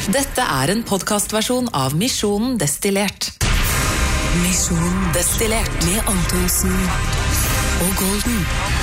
Dette en podcastversjon av Misjonen Destillert. Misjonen Destillert med Antonsen og Golden.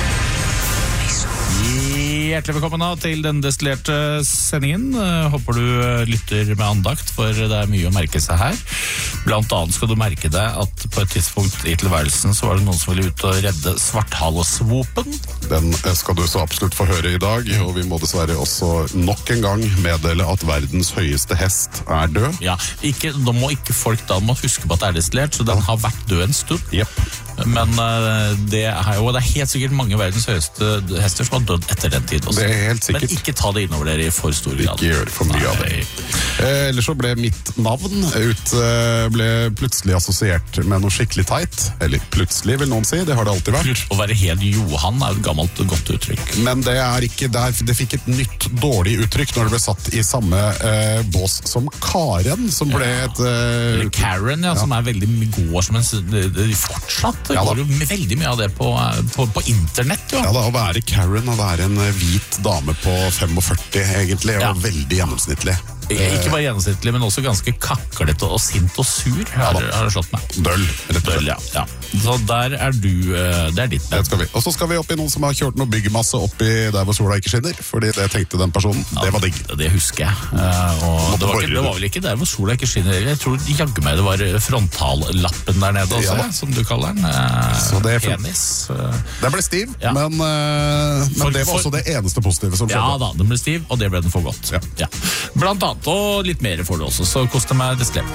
Hjertelig velkommen til den destillerte sendingen. Håper du lytter med andakt, for det mye å merke seg her. Blant annet skal du merke deg at på et tidspunkt i tilværelsen så var det noen som ville ut og redde svarthalesvopen. Den skal du så absolutt få høre i dag, og vi må dessverre også nok en gang meddele at verdens høyeste hest død. Ja, nå må ikke folk da må huske på at det destillert, så den har vært død en stund. Jepp. Men det er helt sikkert mange verdens høyeste hester som har dødd etter den tid også. Det helt sikkert. Men ikke ta det innover dere i for stor grad. Ikke gjør for mye av det. Ellers så ble mitt navn ble plutselig assosiert med noe skikkelig teit. Eller plutselig vil noen si, det har det alltid vært. Å være helt Johan et gammelt og godt uttrykk. Men det ikke der, det fikk et nytt dårlig uttrykk når det ble satt i samme bås som Karen, som ble et... Eller Karen, ja, som veldig går som en fortsatt. Det går jo veldig mye av det på internett, jo. Ja, da, å være Karen og være en hvit dame på 45 egentlig, og veldig gjennomsnittlig. Ikke bare gjennomsnittlig, men også ganske kaklete og sint og sur, har det slått meg. Døll, rett og slett. Ja. Så der du, det ditt. Det skal vi. Og så skal vi opp i noen som har kjørt noe byggmasse opp i der hvor sola ikke skinner, fordi det tenkte den personen, det var digg. Det husker jeg. Og det var vel ikke der hvor sola ikke skinner. Jeg tror jaggu meg det var frontallappen der nede også, som du kaller den. Så det penis. Den ble stiv, men det var også det eneste positive som skjedde. Ja da, den ble stiv, og det ble den for godt. Ja. Blant annet, og litt mer for det også, så koster meg destillert.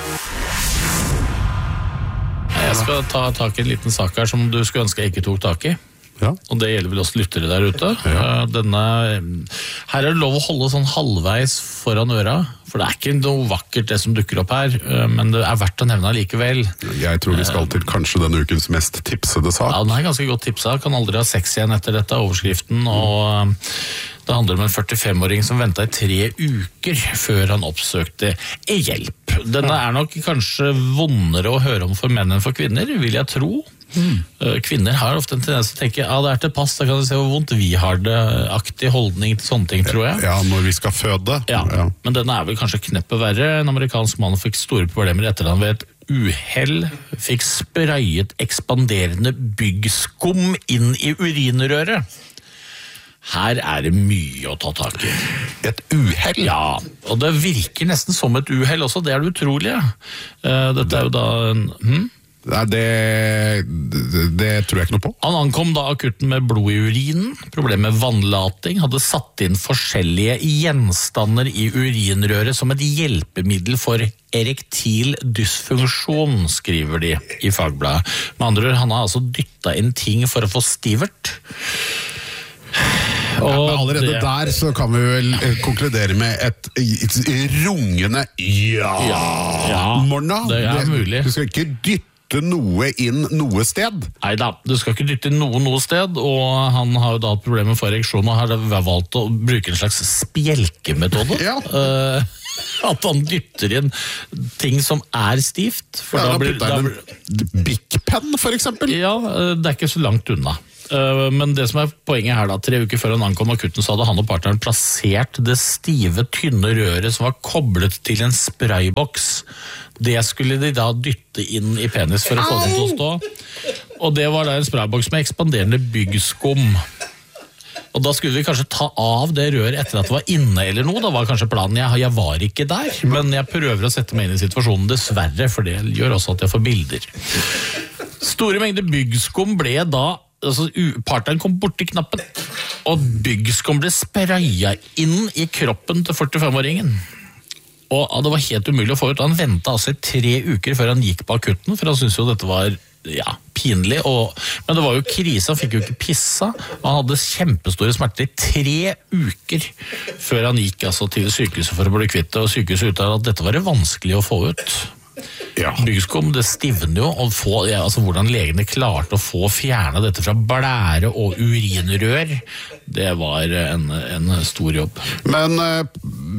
Jeg skal ta tak i en liten sak her som du skulle ønske jeg ikke tok tak i. Ja. Og det gjelder vel også lyttere der ute. Her det lov å holde sånn halvveis foran øra, for det ikke noe vakkert det som dukker opp her, men det verdt å nevne likevel. Jeg tror vi skal til kanskje denne ukens mest tipsede sak. Ja, den ganske godt tipset. Kan aldri ha sex igjen etter dette, overskriften, og det handler om en 45-åring som ventet i 3 uker før han oppsøkte hjelp. Denne nok kanskje vondere å høre om for menn enn for kvinner, vil jeg tro. Kvinner har ofte en tendens til å tenke det til pass, da kan du se hvor vondt vi har det, aktig holdning til sånne ting, tror jeg. Ja, når vi skal føde. Ja. Men denne vel kanskje kneppet verre. En amerikansk mann fikk store problemer etter han ved et uhell fikk sprayet ekspanderende byggskum inn i urinrøret. Her det mye å ta tak i. Et uhell? Ja, og det virker nesten som et uhell også, det det utrolige. Dette jo da en... Det tror jeg ikke noe på. Han ankom da akutten med blod i urinen, problem med vannlating, hadde satt inn forskjellige gjenstander i urinrøret som et hjelpemiddel for erektil dysfunksjon, skriver de i Fagbladet. Med andre ord, han har altså dyttet inn ting for å få stivert. Men allerede der så kan vi vel konkludere med et rungende Morna. Det mulig. Du skal ikke dytte noe inn noe sted? Neida, du skal ikke dytte noe sted, og han har jo da hatt problemer for ereksjon, og har valgt å bruke en slags spjelkemetode. Ja. At han dytter inn ting som stivt. For da blir det Big Pen, for eksempel? Ja, det ikke så langt unna. Men det som poenget her da, 3 uker før han ankom akutten, så hadde han og partneren plassert det stive, tynne røret som var koblet til en sprayboks. Det skulle de da dytte inn i penis for å få den til å stå. Og det var da en sprayboks med ekspanderende byggskum. Og da skulle vi kanskje ta av det røret etter at det var inne eller noe. Da var kanskje planen, jeg var ikke der, men jeg prøver å sette meg inn i situasjonen dessverre, for det gjør også at jeg får bilder. Store mengder byggskum ble da, partneren kom bort til knappen, og byggskum ble sprayet inn i kroppen til 45-åringen. Og det var helt umulig å få ut. Han ventet altså i 3 uker før han gikk på akutten, for han syntes jo dette var pinlig, men det var jo krise, han fikk jo ikke pissa, han hadde kjempestore smerter i 3 uker før han gikk til sykehuset for å bli kvitt det, og sykehuset uttalte at dette var det vanskelig å få ut. Byggskum, det stivner jo, og hvordan legene klarte å få fjernet dette fra blære og urinrør, det var en stor jobb. Men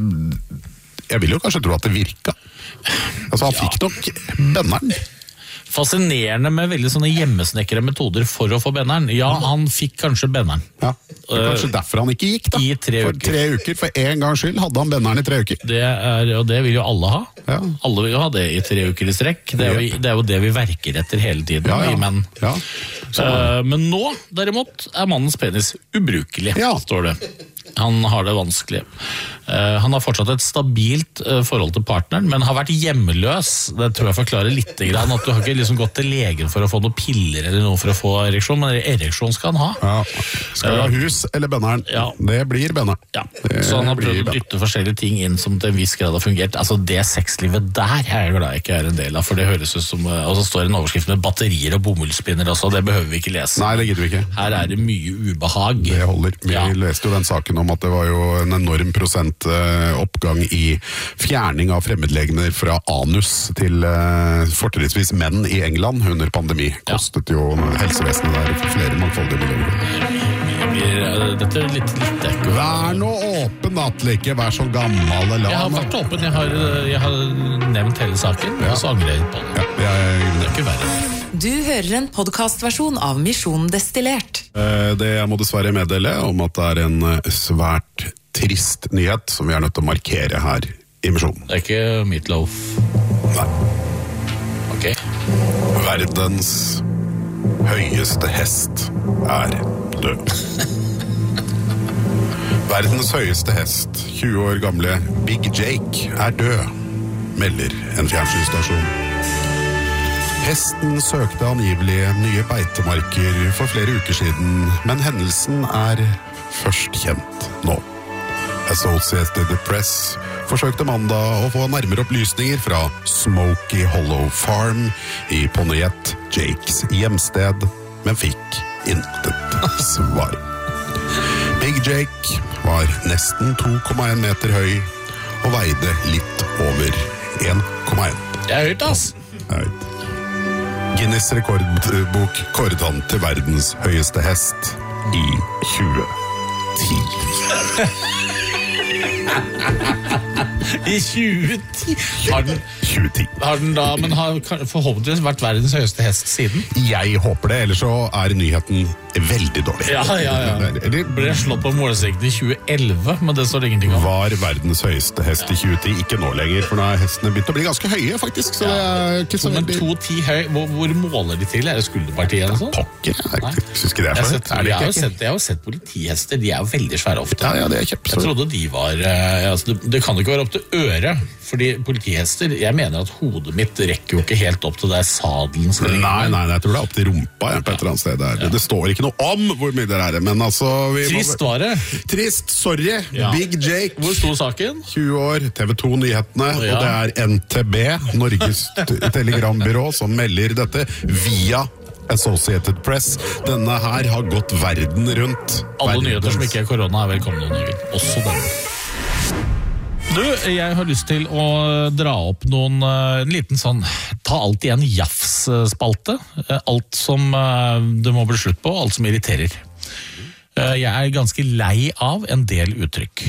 jeg vil jo kanskje tro at det virket. Han fikk nok benneren. Fascinerende med veldig sånne hjemmesnekkere metoder for å få benneren. Ja, han fikk kanskje benneren. Ja, det er kanskje derfor han ikke gikk da. I 3 For 3 uker, for en gangs skyld hadde han benneren i 3 uker. Og det vil jo alle ha. Ja. Alle vil jo ha det i 3 uker i strekk. Det er jo det vi verker etter hele tiden, vi menn. Ja. Men nå, derimot, er mannens penis ubrukelig, står det. Han har det vanskelig. Han har fortsatt et stabilt forhold til partneren, men har vært hjemmeløs. Det tror jeg forklarer litt grann, at du har ikke liksom gått til legen for å få noen piller eller noe for å få ereksjon, men ereksjon skal han ha. Ja. Skal du ha hus eller benneren? Ja. Det blir benneren. Ja. Så han har prøvd å dytte forskjellige ting inn som til en viss grad har fungert. Altså det sexlivet der er jeg glad jeg ikke er en del av, for det høres ut som, og så står det en overskrift med batterier og bomullspinner også, det behøver vi ikke lese. Nei, det gidder vi ikke. Her er det mye ubehag. Det holder. Vi leste jo den saken om at det var jo en enorm prosent oppgang i fjerning av fremmedlegemer fra anus til fortrinnsvis menn i England under pandemi. Kostet jo helsevesenet der flere mangfoldige millioner. Dette er litt ekkelt. Vær nå åpen, Atle, ikke vær så gammel. Jeg har vært åpen, jeg har nevnt hele saken, og så angrer jeg på det. Ja, det er ikke verre. Du hører en podcastversjon av Misjon Destillert. Det jeg må dessverre meddele om at det er en svært trist nyhet som vi er nødt til å markere her i Misjonen. Det er ikke Meatloaf? Nei. Ok. Verdens høyeste hest er død. Verdens høyeste hest, 20 år gamle Big Jake, er død, melder en fjernsynsstasjon. Hesten søkte angivelig nye beitemarker for flere uker siden, men hendelsen er først kjent nå. Associated Press forsøkte mandag å få nærmere opplysninger fra Smoky Hollow Farm i Pontiac Jakes hjemsted, men fikk intet svar. Big Jake var nesten 2,1 meter høy og veide litt over 1,1. Det er høyt, ass! Høyt. Guinness rekordbok kåret han til verdens høyeste hest i 2010. I 2010? Har den da, men har forhåpentligvis vært verdens høyeste hest siden? Jeg håper det, ellers så er nyheten veldig dårlig. Ja. Ble slått på målstreken i 2011, men det står det ingenting om. Var verdens høyeste hest i 2010, ikke nå lenger, for nå er hestene begynt å bli ganske høye, faktisk. Så det er ikke så men veldig... 2,10 høy, hvor måler de til? Er det skulderpartiet eller sånn? Pokker, jeg synes ikke det er så høyt. Jeg har jo sett politihester, de er jo veldig svære ofte. Ja, det er kjempe. Jeg trodde de var, det kan jo ikke være opp til øret, fordi politihester, jeg mener at hodet mitt rekker jo ikke helt opp til der sadelen skal ligge. Nei, jeg tror det er opp til rumpa på et eller annet sted der. Det står ikke noe om hvor mye det er, men altså... Trist var det. Trist, sorry. Ja. Big Jake. Hvor sto saken? 20 år, TV 2-nyhetene, og det er NTB, Norges telegrambyrå, som melder dette via Associated Press. Denne her har gått verden rundt. Alle nyheter som ikke er korona er velkomne, Norge. Også denne. Du, jeg har lyst til å dra opp en liten sånn, ta alt igjen jafs-spalte. Alt som det må bli slutt på, alt som irriterer. Jeg er ganske lei av en del uttrykk.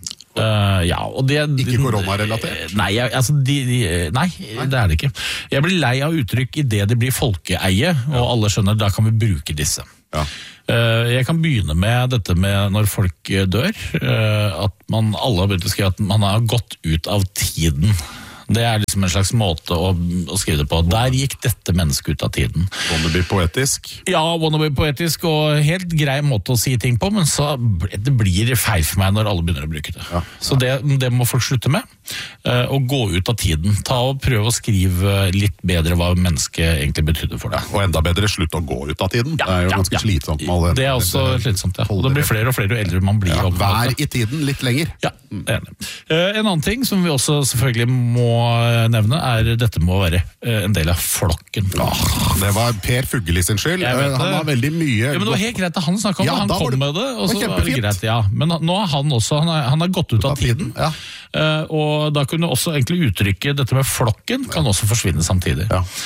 Og det, ikke koronarelatert? Nei, nei, det er det ikke. Jeg blir lei av uttrykk i det blir folkeeie, og alle skjønner, da kan vi bruke disse. Ja. Jeg kan begynne med dette med når folk dør, at alle har begynt å skrive at man har gått ut av tiden. Det er liksom en slags måte å skrive det på. Der gikk dette mennesket ut av tiden. Wannabe poetisk? Ja, wannabe poetisk, og helt grei måte å si ting på, men så det blir feil for meg når alle begynner å bruke det. Ja. Så det må folk slutte med, å gå ut av tiden. Prøve å skrive litt bedre hva mennesket egentlig betydde for deg. Og enda bedre, slutt å gå ut av tiden. Det er jo ganske slitsomt med alle. Det er også slitsomt, ja. Og det blir flere og flere jo eldre man blir. Ja, vær i tiden litt lenger. Ja, enig. En annen ting som vi også selvfølgelig må nevne er dette må være en del av flokken. Det var Per Fugelli sin skyld. Han har veldig mye... men det var helt greit at han snakket om det. Han kom med det, og så var det greit. Ja. Men nå har han også, han har gått ut av tiden. Ja. Og da kunne også egentlig uttrykket dette med flokken kan også forsvinne samtidig. Ja.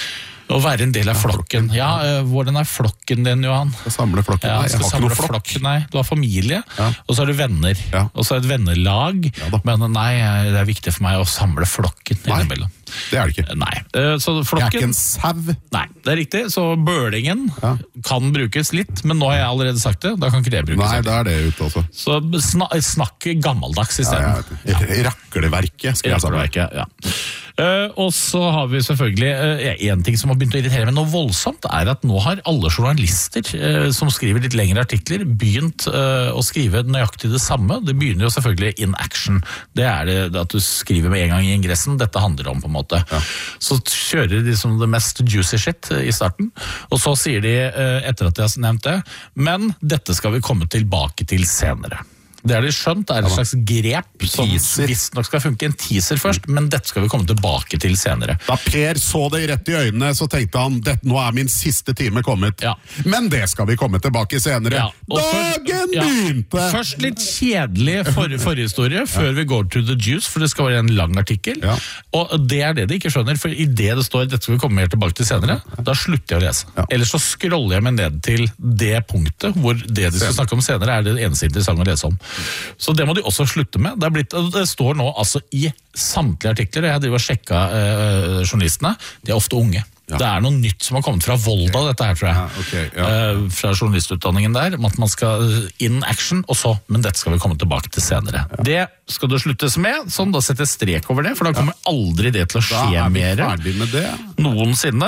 Å være en del av flokken. Ja, hvordan flokken din, Johan? Å samle flokken. Ja, Nei, jeg har ikke noe flokk. Nei, du har familie, og så har du venner, og så er det et vennelag. Men nei, det er viktig for meg å samle flokken innimellom. Det er det ikke. Nei, så flokken... Jeg er ikke en sau. Nei, det er riktig. Så bølingen kan brukes litt, men nå har jeg allerede sagt det, da kan ikke det brukes. Nei, da er det ute også. Så snakk gammeldags i stedet. Rakleverket, skal jeg si. Rakleverket, ja. Og så har vi selvfølgelig en ting som har begynt å irritere meg noe voldsomt, er at nå har alle journalister som skriver litt lengre artikler begynt å skrive nøyaktig det samme. Det begynner jo selvfølgelig in action. Det er det at du skriver med en gang i ingressen. Dette handler om på en måte. Så kjører de som det mest juicy shit i starten, og så sier de etter at de har nevnt det, men dette skal vi komme tilbake til senere. Det har de skjønt, det er et slags grep som visst nok skal funke, en teaser først, men dette skal vi komme tilbake til senere. Da Per så det rett i øynene, så tenkte han, nå er min siste time kommet. Men det skal vi komme tilbake senere. Dagen begynte! Først litt kjedelig forhistorie, før vi går to the juice, for det skal være en lang artikkel. Og det er det de ikke skjønner, for i det står dette skal vi komme mer tilbake til senere, da slutter jeg å lese. Ellers så scroller jeg meg ned til det punktet, hvor det de skal snakke om senere er det eneste interessante å lese om. Så det må de også slutte med. Det står nå altså i samtlige artikler, jeg driver og sjekket journalistene, de er ofte unge. Det er noe nytt som har kommet fra Volda, dette her, tror jeg. Fra journalistutdanningen der, at man skal in action, og så, men dette skal vi komme tilbake til senere. Det skal du sluttes med, sånn, da setter jeg strek over det, for da kommer aldri det til å skje mer noensinne.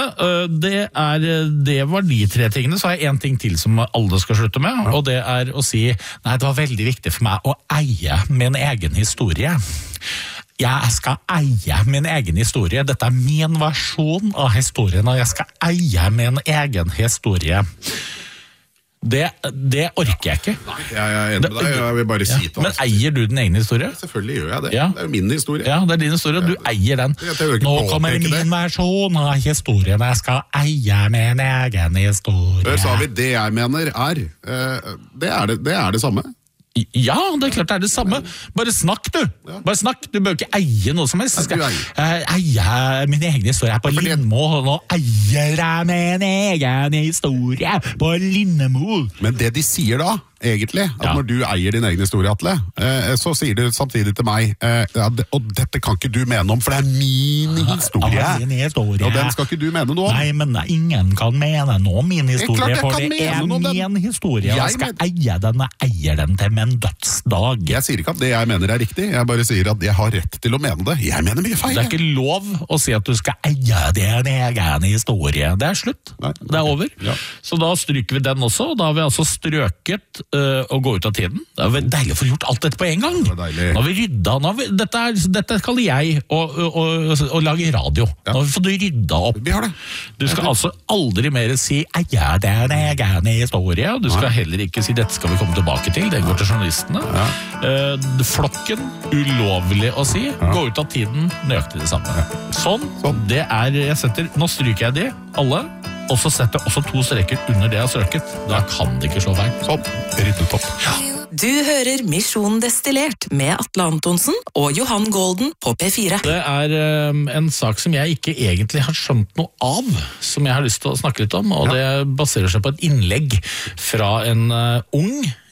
Det var de 3 tingene, så har jeg en ting til som alle skal slutte med, og det er å si, nei, det var veldig viktig for meg å eie min egen historie. Jeg skal eie min egen historie. Dette er min versjon av historien, og jeg skal eie min egen historie. Det orker jeg ikke. Nei, jeg er enig med deg. Jeg vil bare si til Men eier du din egen historie? Selvfølgelig gjør jeg det. Det er jo min historie. Ja, det er din historie. Du eier den. Nå kommer min versjon av historien. Jeg skal eie min egen historie. Så har vi det jeg mener det er det samme. Ja, det er klart det er det samme. Bare snakk, du. Bare snakk. Du bør ikke eie noe som helst. Jeg skal eie min egen historie på Lindmo. Nå eier jeg min egen historie på Lindmo. Men det de sier da, egentlig, at når du eier din egen historie, Atle, så sier du samtidig til meg, og dette kan ikke du mene om, for det er min historie. Og den skal ikke du mene noe om. Nei, men ingen kan mene noe om min historie, for det er min historie. Jeg skal eie den, og eier den til en dødsdag. Jeg sier ikke at det jeg mener er riktig, jeg bare sier at jeg har rett til å mene det. Jeg mener mye feil. Det er ikke lov å si at du skal eie din egen historie. Det er slutt. Det er over. Så da stryker vi den også, og da har vi altså strøket å gå ut av tiden. Det er veldig deilig å få gjort alt dette på en gang. Nå har vi rydda. Dette kaller jeg å lage radio. Nå har vi fått rydda opp. Vi har det. Du skal altså aldri mer si eier din egen historie. Du skal heller ikke si dette skal vi komme tilbake til. Det går til journalistene. Flokken, ulovlig å si. Gå ut av tiden, nøyaktig det samme. Sånn. Det er, nå stryker jeg de, alle. Og så setter jeg også 2 streker under det jeg har strøket. Da kan det ikke slå feil. Sånn, ryddet opp. Du hører Misjon Destillert med Atle Antonsen og Johan Golden på P4. Det er en sak som jeg ikke egentlig har skjønt noe av, som jeg har lyst til å snakke litt om, og det baserer seg på et innlegg fra en ung,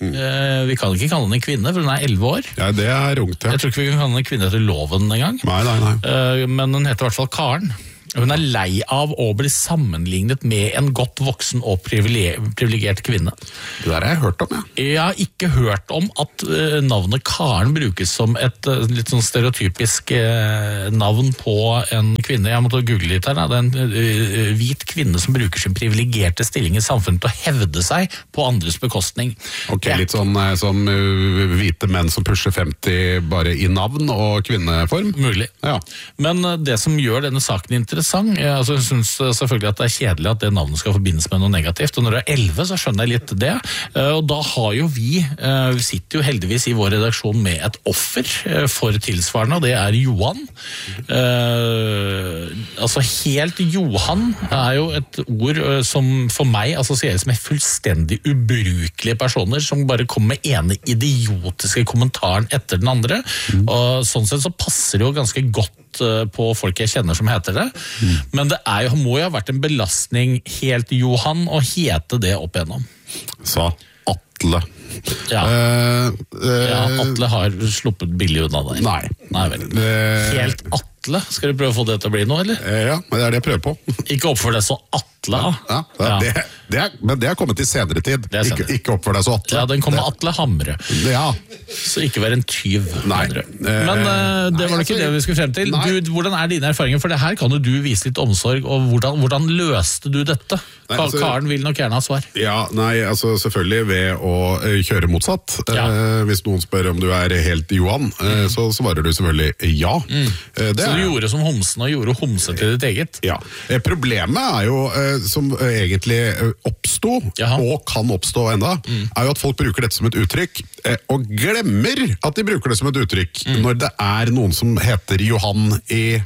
vi kan ikke kalle henne en kvinne, for hun er 11 år. Ja, det er ungt, ja. Jeg tror ikke vi kan kalle henne en kvinne etter loven en gang. Nei. Men hun heter i hvert fall Karen. Hun er lei av å bli sammenlignet med en godt voksen og privilegert kvinne. Det der har jeg hørt om, ja. Jeg har ikke hørt om at navnet Karen brukes som et litt sånn stereotypisk navn på en kvinne. Jeg måtte google litt her. Det er en hvit kvinne som bruker sin privilegerte stilling i samfunnet til å hevde seg på andres bekostning. Ok, litt sånn som hvite menn som pusher 50 bare i navn og kvinneform? Mulig. Ja. Men det som gjør denne saken interessant, jeg synes selvfølgelig at det er kjedelig at det navnet skal forbindes med noe negativt, og når du er 11 så skjønner jeg litt det, og da har jo vi sitter jo heldigvis i vår redaksjon med et offer for tilsvarende, og det er Johan. Altså helt Johan er jo et ord som for meg assosieres med fullstendig ubrukelige personer som bare kommer med ene idiotiske kommentaren etter den andre, og sånn sett så passer det jo ganske godt ut på folk jeg kjenner som heter det. Men det må jo ha vært en belastning helt Johan å hete det opp igjennom. Sa Atle. Ja. Atle har sluppet billig unna der. Nei vel. Helt Atle? Skal du prøve å få det til å bli noe, eller? Ja, men det det jeg prøver på. Ikke oppfør deg så Atle. Men det har kommet i senere tid. Ikke oppfør deg så Atle. Ja, den kom med Atle Hamre. Ja. Så ikke vær en tyv. Nei. Men det var ikke det vi skulle frem til. Du, hvordan dine erfaringer? For det her kan jo du vise litt omsorg, og hvordan løste du dette? Karen vil nok gjerne ha svar. Ja, selvfølgelig ved å kjøre motsatt. Hvis noen spør om du helt Johan, så svarer du selvfølgelig ja. Så du gjorde som homsen og gjorde homse til ditt eget? Ja. Problemet jo, som egentlig oppstod, og kan oppstå enda, jo at folk bruker dette som et uttrykk, og glemmer at de bruker det som et uttrykk når det noen som heter Johan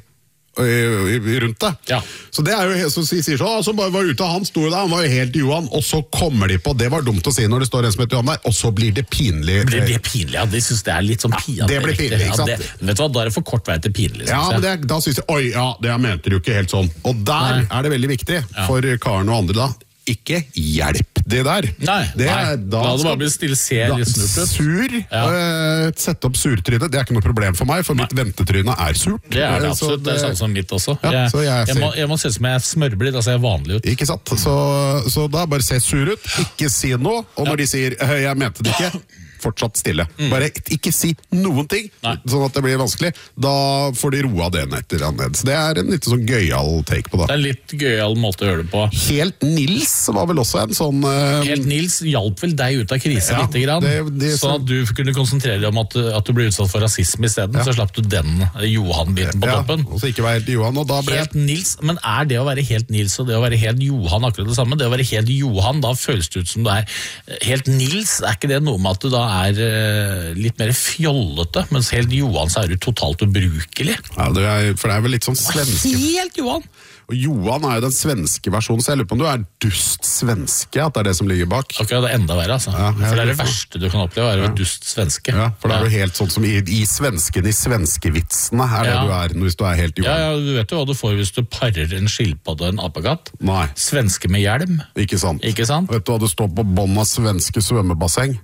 rundt det. Ja. Så det jo som sier så bare var ute, han stod der, han var jo helt Johan, og så kommer de på, det var dumt å si når det står en som heter Johan der, og så blir det pinlig. Blir det pinlig? Ja, de synes det litt sånn pinlig. Ja, det blir pinlig, ikke sant? Vet du hva, da det for kort vei til pinlig. Ja, men da synes jeg, oi, ja, det mente du ikke helt sånn. Og der det veldig viktig for Karen og andre da, ikke hjelp det der. Nei. Da det bare bli stille, se litt snurt ut. Sur, sette opp surtrynet, det ikke noe problem for meg, for mitt ventetryne surt. Det det absolutt, det sånn som mitt også. Ja, jeg må se som jeg smørblitt, da ser jeg vanlig ut. Ikke sant, så da bare se sur ut, ikke si noe, og når de sier, jeg mente det ikke, fortsatt stille. Bare ikke si noen ting, sånn at det blir vanskelig. Da får de roa det ned. Så det en litt sånn gøyal take på det. Det litt gøyal måte å gjøre det på. Helt Nils var vel også en sånn... Helt Nils hjalp vel deg ut av krise litt grann, sånn at du kunne konsentrere deg om at du ble utsatt for rasisme i stedet, så slapp du den Johan-biten på toppen. Og så ikke være helt Johan, og da ble... Helt Nils, men det å være helt Nils og det å være helt Johan akkurat det samme? Det å være helt Johan, da føles det ut som du helt Nils, ikke det noe med at du da litt mer fjollete, mens helt Johan så du totalt ubrukelig. Ja, for det vel litt sånn svenske. Helt Johan! Og Johan jo den svenske versjonen, så jeg lurer på om du dust svenske, at det det som ligger bak. Ok, det enda verre, altså. Ja, for det det verste du kan oppleve, å være dust svenske. Ja, for det jo helt sånn som i svensken, i svenskevitsene, det du hvis du helt Johan. Ja, du vet jo hva du får hvis du parer en skilpadde og en apekatt. Nei. Svenske med hjelm. Ikke sant. Vet du hva det står på bånd av svenske svømmebasseng?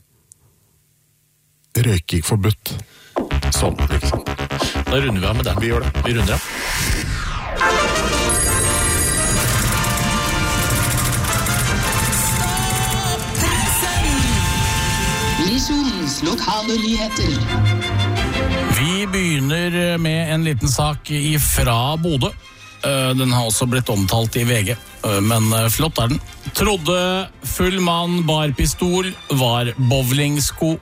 Røyking forbudt. Sånn, ikke sant? Da runder vi av med den. Vi gjør det. Vi runder av. Misjonens lokale nyheter. Vi begynner med en liten sak fra Bodø. Den har også blitt omtalt i VG, men flott den. Trodde full mann bar pistol, var bowlingsko.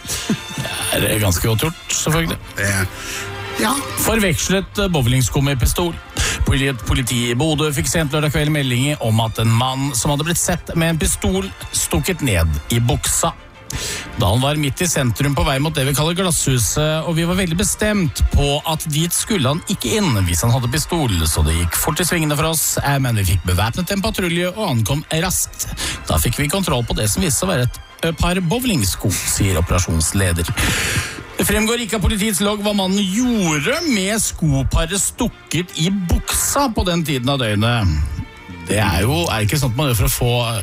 Det ganske godt gjort, selvfølgelig. Ja. Forvekslet bowlingsko med pistol. Politiet i Bodø fikk sent lørdag kveld melding om at en mann som hadde blitt sett med en pistol stukket ned i buksa. Da han var midt i sentrum på vei mot det vi kaller Glasshuset, og vi var veldig bestemt på at dit skulle han ikke inn hvis han hadde pistol, så det gikk fort i svingene for oss, men vi fikk bevæpnet en patrulje og ankom raskt. Da fikk vi kontroll på det som viste å være et par bowlingsko, sier operasjonsleder. Det fremgår ikke av politiets logg hva mannen gjorde med skoparet stukket i buksa på den tiden av døgnet. Det ikke sånn at man gjør for å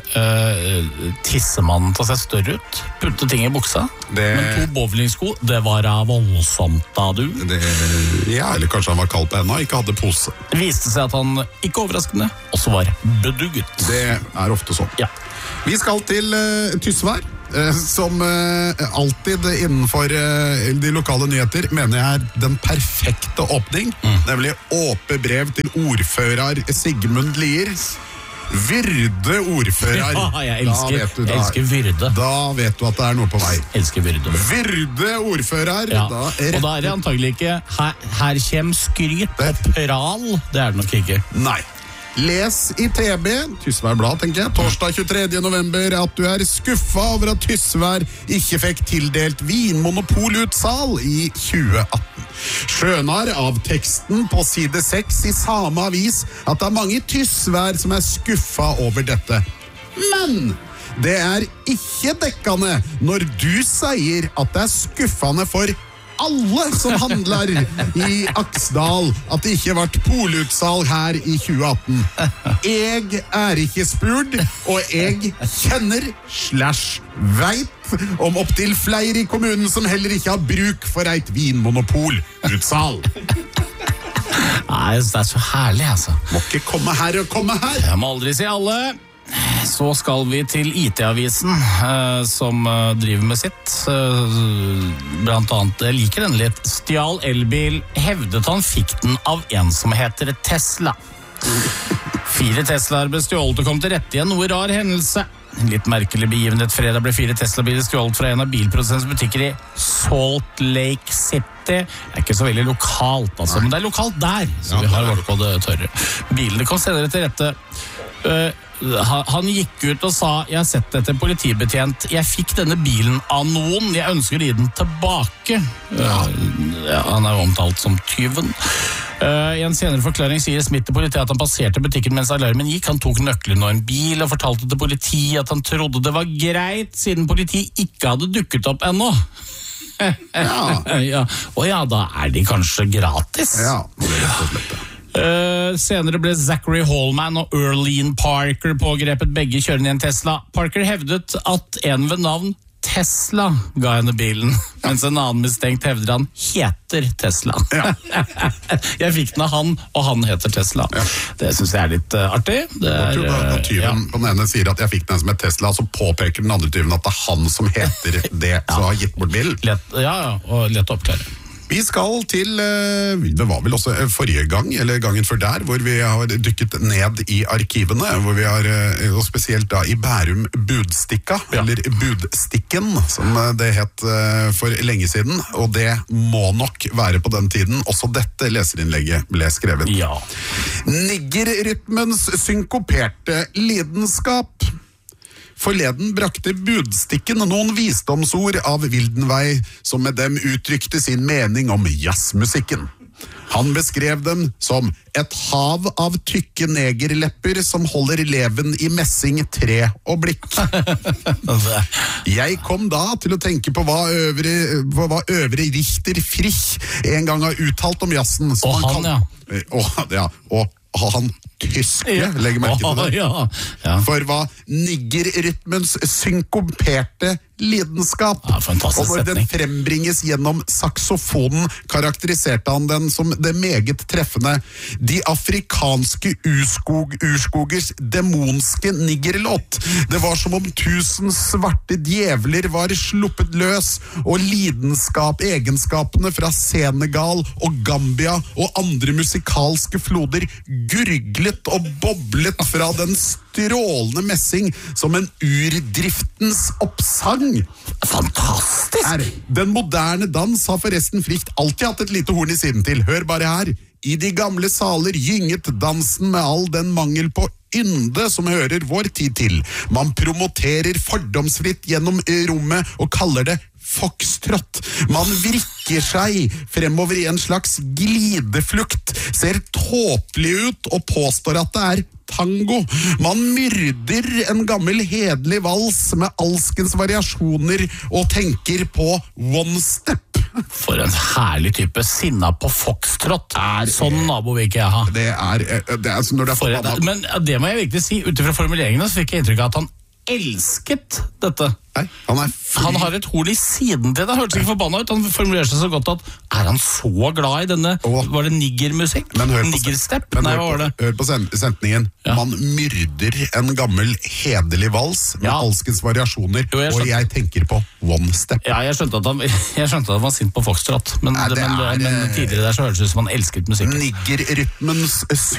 få tissemannen til å se større ut? Putte ting i buksa? Men 2 bowlingsko, det var voldsomt da, du? Ja, eller kanskje han var kald på hendene og ikke hadde pose. Det viste seg at han, ikke overraskende, også var bedugget. Det ofte sånn. Ja. Vi skal til Tysvær. Som alltid innenfor de lokale nyheter mener jeg den perfekte åpning, nemlig åpne brev til ordfører Sigmund Lier. Vyrde ordfører. Ja, jeg elsker Vyrde. Da vet du at det noe på vei. Elsker Vyrde. Vyrde ordfører. Ja. Og da det antagelig ikke her kommer skryt og pral. Det det nok ikke. Nei. Les i TB, Tysvær Blad, tenker jeg, torsdag 23. november, at du skuffa over at Tysvær ikke fikk tildelt vinmonopolutsal i 2018. Skjønner av teksten på side 6 i samme avis at det mange i Tysvær som skuffa over dette. Men det ikke dekkende når du sier at det skuffende for alle som handler i Aksdal at det ikke ble polutsalg her i 2018. Jeg er ikke spurt, og jeg kjenner/vet om opptil flere i kommunen som heller ikke har bruk for et vinmonopol-utsalg. Nei, det er så herlig, altså. Må ikke komme her og komme her. Jeg må aldri si alle. Så skal vi til IT-avisen, som driver med sitt. Blant annet, jeg liker den litt. Stjal elbil, hevdet han fikk den av en som heter Tesla. 4 Teslaer ble stjålet og kom til rette igjen, noe rar hendelse. Litt merkelig begivenhet. Fredag ble 4 Tesla-biler stjålet fra en av bilprodusentens butikker i Salt Lake City. Det er ikke så veldig lokalt, altså, men det er lokalt der, så vi har vært på det tørre. Bilene kom senere til rette. Han gikk ut og sa: jeg har sett dette, politibetjent, jeg fikk denne bilen av noen, jeg ønsker å gi den tilbake. Han er omtalt som tyven. I en senere forklaring sier Smith til politiet at han passerte butikken mens alarmen gikk. Han tok nøkkelen og en bil og fortalte til politiet at han trodde det var greit, siden politiet ikke hadde dukket opp ennå. Ja. Og ja, da er de kanskje gratis. Ja, det er rett og slett det. Senere ble Zachary Hallman og Earlene Parker pågrepet, begge kjørende i en Tesla. Parker hevdet at en ved navn Tesla ga henne bilen, mens en annen mistenkt hevder han heter Tesla. Jeg fikk den av han, og han heter Tesla. Det synes jeg er litt artig. Jeg tror at tyven på den ene sier at jeg fikk den som et Tesla, så påpeker den andre tyven at det er han som heter det, som har gitt bort bilen. Og lett å oppklare. Vi skal til, det var vel også forrige gang, eller gangen før der, hvor vi har dykket ned i arkivene, hvor vi har, og spesielt da i Bærum Budstikka, eller Budstikken, som det het for lenge siden, og det må nok være på den tiden. Også dette leserinnlegget ble skrevet. Ja. Niggerrytmens synkoperte lidenskap. Forleden brakte Budstikken noen visdomsord av Wildenvey, som med dem uttrykte sin mening om jazzmusikken. Han beskrev dem som et hav av tykke negerlepper som holder leven i messing, tre og blikk. Jeg kom da til å tenke på hva øvre Richter Frich en gang har uttalt om jazzen. Og han tyske, legger merke til det. For hva niggerrytmens synkoperte lidenskap. Og når den frembringes gjennom saksofonen, karakteriserte han den som det meget treffende de afrikanske urskogers demonske niggerlåt. Det var som om 1000 svarte djevler var sluppet løs, og egenskapene fra Senegal og Gambia og andre musikalske floder gurglet og boblet fra den strålende messing som en urdriftens oppsang. Fantastisk! Den moderne dans har forresten Fricht alltid hatt et lite horn i siden til. Hør bare her. I de gamle saler gynget dansen med all den mangel på ynde som hører vår tid til. Man promoterer fordomsfritt gjennom rommet og kaller det foxtrot. Man vrikker seg fremover i en slags glideflukt, ser tåpelig ut og påstår at det er tango. Man myrder en gammel hedelig vals med alskens variasjoner og tenker på one step. For en herlig type. Sinna på foxtrot. Sånn nabo vil ikke jeg ha. Det er når det er forbanna. Men det må jeg virkelig si. Utifra formuleringene så fikk jeg inntrykk av at han elsket dette. Nei, han har et hol i siden til det. Han hørtes ikke forbanna ut. Han formulerer seg så godt at er han så glad i denne var det niggermusikk? Niggerstep? Nei, hva var det? Hør på sendningen. Man myrder en gammel hedelig vals med alskens variasjoner, og jeg tenker på one step. Ja, jeg skjønte at han var sint på foxtrot, men tidligere der så hørtes det ut som han elsket musikken. Niggerrytmens